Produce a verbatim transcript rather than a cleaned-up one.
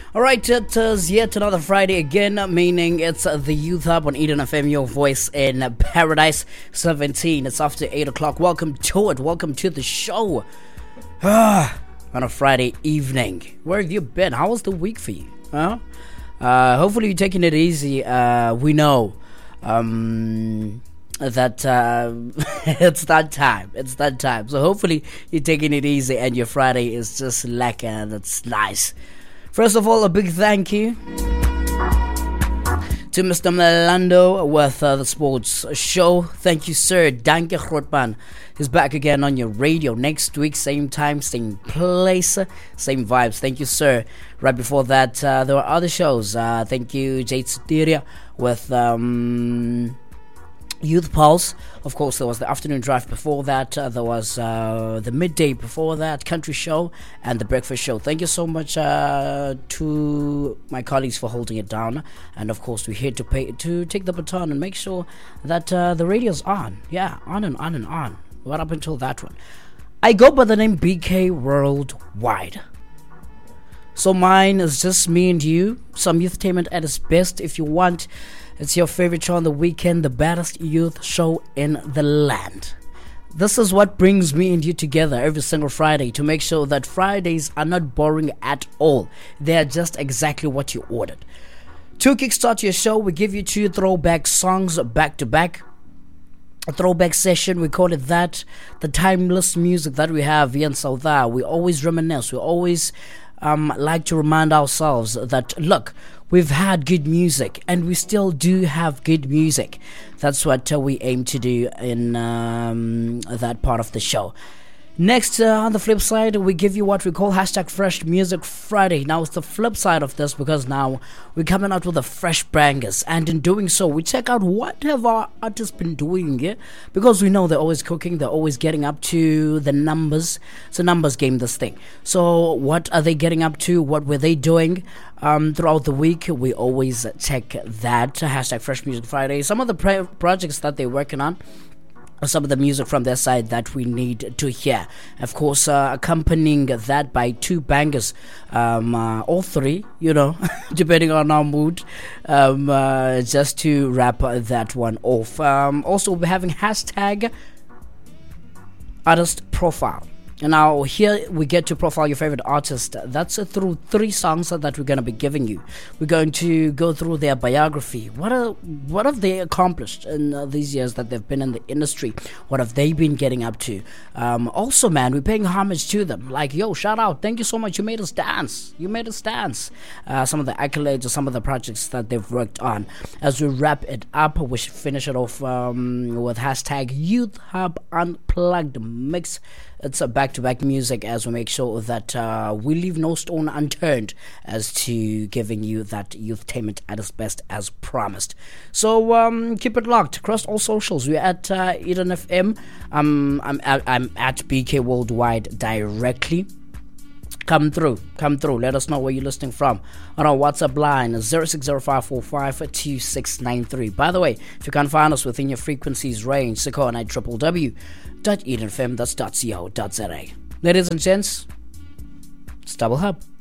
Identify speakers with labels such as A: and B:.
A: All right, it is yet another Friday again, meaning it's uh, the Youth Hub on Eden F M, your voice in Paradise seventeen. It's after eight o'clock. Welcome to it. Welcome to the show. Ah, on a Friday evening. Where have you been? How was the week for you? Huh? Uh, hopefully you're taking it easy. Uh, we know um, that uh, it's that time. It's that time. So hopefully you're taking it easy and your Friday is just lekker and it's nice. First of all, a big thank you to Mister Melando with uh, the sports show. Thank you, sir. Danke Grootman. He's back again on your radio next week, same time, same place, same vibes. Thank you, sir. Right before that, uh, there were other shows. Uh, thank you, Jade Sutiria with um, Youth Pulse. Of course, there was the afternoon drive before that. Uh, there was uh, the midday before that, Country Show, and the Breakfast Show. Thank you so much uh, to my colleagues for holding it down. And of course, we're here to pay to take the baton and make sure that uh, the radio's on. Yeah, on and on and on. Right up until that one. I go by the name B K Worldwide. So mine is just me and you. Some youthtainment at its best. If you want, it's your favorite show on the weekend, the baddest youth show in the land. This is what brings me and you together every single Friday to make sure that Fridays are not boring at all. They are just exactly what you ordered. To kickstart your show, we give you two throwback songs back to back. A throwback session, we call it that. The timeless music that we have here in South Africa. We always reminisce. We always um, like to remind ourselves that, look, we've had good music and we still do have good music. That's what uh, we aim to do in um, that part of the show. Next, uh, on the flip side, we give you what we call hashtag Fresh Music Friday. Now, it's the flip side of this because now we're coming out with the fresh bangers. And in doing so, we check out what have our artists been doing, yeah? Because we know they're always cooking, they're always getting up to the numbers. It's a numbers game, this thing. So what are they getting up to? What were they doing um, throughout the week? We always check that. Hashtag Fresh Music Friday. Some of the pre- projects that they're working on, some of the music from their side that we need to hear. Of course, uh, accompanying that by two bangers, um, uh, or three, you know, depending on our mood, um, uh, just to wrap uh, that one off. Um, also, we'll be having hashtag artist profile. And now here we get to profile your favorite artist. That's uh, through three songs that we're going to be giving you. We're going to go through their biography. What are, what have they accomplished in uh, these years that they've been in the industry? What have they been getting up to? Um, also, man, we're paying homage to them. Like, yo, shout out. Thank you so much. You made us dance. You made us dance. Uh, some of the accolades or some of the projects that they've worked on. As we wrap it up, we should finish it off um, with hashtag Youth Hub Unplugged Mix. It's a back-to-back music as we make sure that uh, we leave no stone unturned as to giving you that youthtainment at its best as promised. So um, keep it locked across all socials. We're at uh, Eden F M. Um, I'm, at, I'm at B K Worldwide directly. Come through, come through. Let us know where you're listening from on our WhatsApp line zero six zero five four five two six nine three. By the way, if you can't find us within your frequencies range, go on at w w w dot eden f m dot co dot za. Ladies and gents, it's Double Hub.